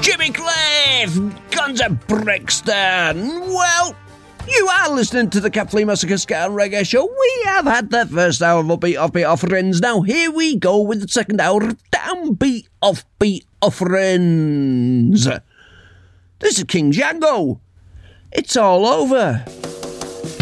Jimmy Cliff, Guns of Brixton. Well, you are listening to the Cat Flea Massacre Ska and Reggae Show. We have had the first hour of Upbeat Offbeat Offerings. Now here we go with the second hour of Downbeat Offbeat Offerings. This is King Django. It's all over.